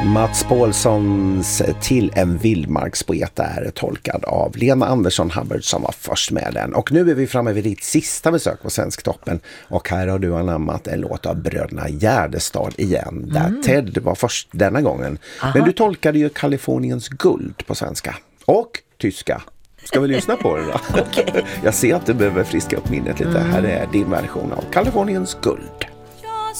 Mats Paulssons Till en vildmarkspoet är tolkad av Lena Andersson Hubbard som var först med den. Och nu är vi framme vid ditt sista besök på Svensktoppen. Och här har du anammat en låt av bröderna Gärdestad igen. Där Ted var först denna gången. Aha. Men du tolkade ju Kaliforniens guld på svenska. Och tyska. Ska vi lyssna på det då? Okay. Jag ser att du behöver friska upp minnet lite. Här är din version av Kaliforniens guld.